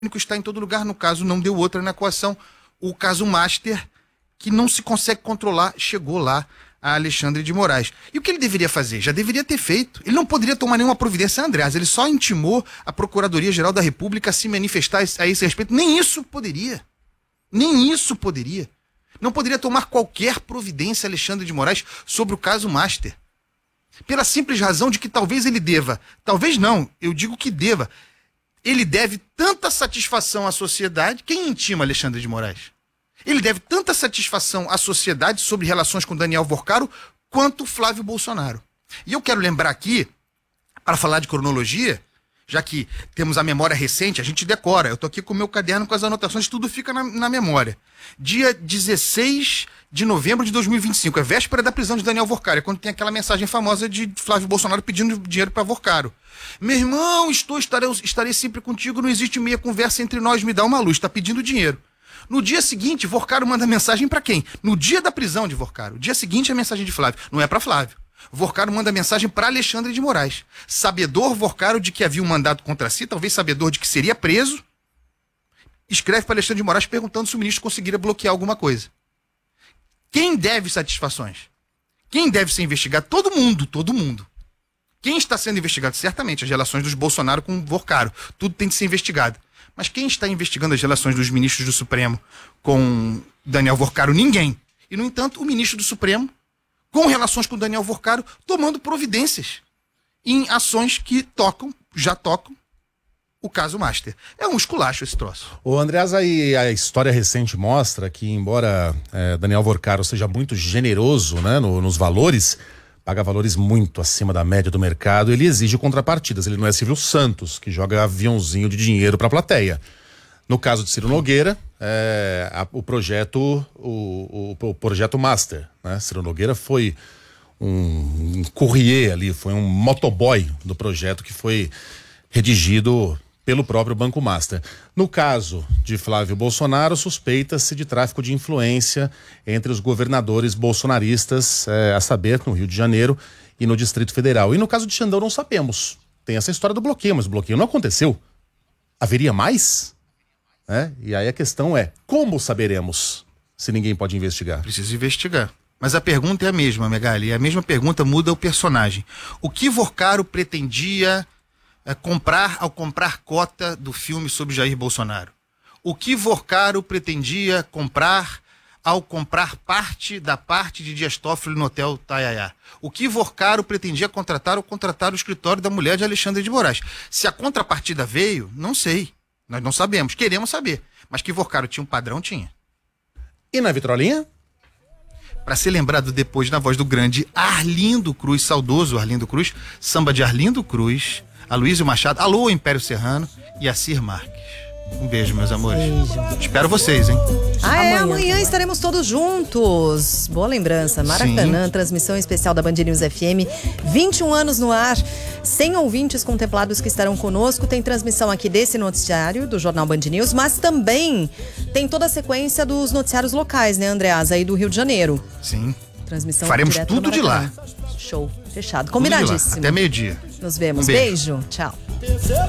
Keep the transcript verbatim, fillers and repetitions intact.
está em todo lugar, no caso não deu outra na equação. O caso Master, que não se consegue controlar, chegou lá a Alexandre de Moraes. E o que ele deveria fazer? Já deveria ter feito. Ele não poderia tomar nenhuma providência, Andreas. Ele só intimou a Procuradoria-Geral da República a se manifestar a esse respeito. Nem isso poderia. Nem isso poderia. Não poderia tomar qualquer providência, Alexandre de Moraes, sobre o caso Master. Pela simples razão de que talvez ele deva, talvez não, eu digo que deva, ele deve tanta satisfação à sociedade. Quem intima Alexandre de Moraes? Ele deve tanta satisfação à sociedade sobre relações com Daniel Vorcaro quanto Flávio Bolsonaro. E eu quero lembrar aqui, para falar de cronologia, já que temos a memória recente, a gente decora. Eu estou aqui com o meu caderno com as anotações, tudo fica na, na memória. Dia dezesseis de novembro de dois mil e vinte e cinco, é véspera da prisão de Daniel Vorcaro, é quando tem aquela mensagem famosa de Flávio Bolsonaro pedindo dinheiro para Vorcaro. Meu irmão, estou, estarei, estarei sempre contigo, não existe meia conversa entre nós, me dá uma luz, está pedindo dinheiro. No dia seguinte, Vorcaro manda mensagem para quem? No dia da prisão de Vorcaro. O dia seguinte é a mensagem de Flávio. Não é para Flávio. Vorcaro manda mensagem para Alexandre de Moraes. Sabedor Vorcaro de que havia um mandado contra si, talvez sabedor de que seria preso, escreve para Alexandre de Moraes perguntando se o ministro conseguiria bloquear alguma coisa. Quem deve satisfações? Quem deve ser investigado? Todo mundo, todo mundo. Quem está sendo investigado? Certamente as relações dos Bolsonaro com Vorcaro. Tudo tem de ser investigado. Mas quem está investigando as relações dos ministros do Supremo com Daniel Vorcaro? Ninguém. E, no entanto, o ministro do Supremo, com relações com Daniel Vorcaro, tomando providências em ações que tocam, já tocam, o caso Master. É um esculacho esse troço. O Andreas, aí a história recente mostra que, embora é, Daniel Vorcaro seja muito generoso, né, no, nos valores, paga valores muito acima da média do mercado, ele exige contrapartidas. Ele não é Silvio Santos, que joga aviãozinho de dinheiro para a plateia. No caso de Ciro Nogueira, é, a, o projeto o, o, o projeto Master, né? Ciro Nogueira foi um, um courrier ali, foi um motoboy do projeto que foi redigido pelo próprio Banco Master. No caso de Flávio Bolsonaro, suspeita-se de tráfico de influência entre os governadores bolsonaristas, é, a saber, no Rio de Janeiro e no Distrito Federal. E no caso de Xandão não sabemos. Tem essa história do bloqueio, mas o bloqueio não aconteceu. Haveria mais? É? E aí a questão é, como saberemos se ninguém pode investigar? Precisa investigar. Mas a pergunta é a mesma, Megali, e a mesma pergunta muda o personagem. O que Vorcaro pretendia é, comprar ao comprar cota do filme sobre Jair Bolsonaro? O que Vorcaro pretendia comprar ao comprar parte da parte de Dias Toffoli no Hotel Taiaiá? O que Vorcaro pretendia contratar ao contratar o escritório da mulher de Alexandre de Moraes? Se a contrapartida veio, não sei. Nós não sabemos, queremos saber. Mas que Vorcaro tinha um padrão, tinha. E na vitrolinha? Para ser lembrado depois na voz do grande Arlindo Cruz, saudoso Arlindo Cruz, samba de Arlindo Cruz, Aloysio Machado, alô Império Serrano e Assir Marques. Um beijo, meus amores. Beijo. Espero vocês, hein? Ah, é, amanhã, amanhã estaremos todos juntos. Boa lembrança. Maracanã, sim. Transmissão especial da Band News F M. vinte e um anos no ar, cem ouvintes contemplados que estarão conosco. Tem transmissão aqui desse noticiário, do Jornal Band News, mas também tem toda a sequência dos noticiários locais, né, Andreas, aí do Rio de Janeiro. Sim. Transmissão Faremos tudo de lá. Show. Fechado. Combinadíssimo. Até meio-dia. Nos vemos. Um beijo. Beijo. Tchau.